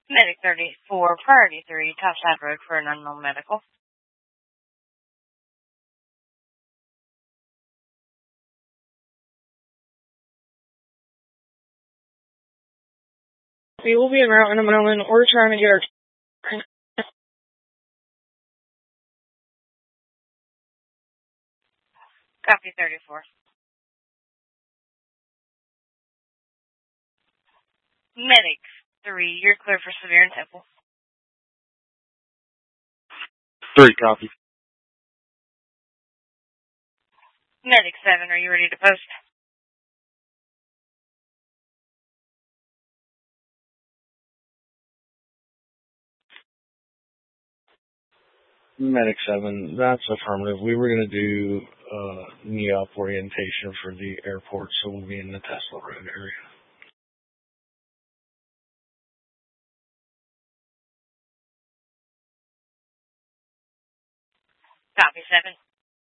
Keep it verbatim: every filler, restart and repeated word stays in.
Medic thirty-four, Priority three, Topside Road for an unknown medical. We will be en route in a moment. We're trying to get our... Copy thirty-four. Medic three, you're clear for Severe and Temple. Three, copy. Medic seven, are you ready to post? Medic seven, that's affirmative. We were going to do uh, N E O P orientation for the airport, so we'll be in the Tesla Road area. Copy seven.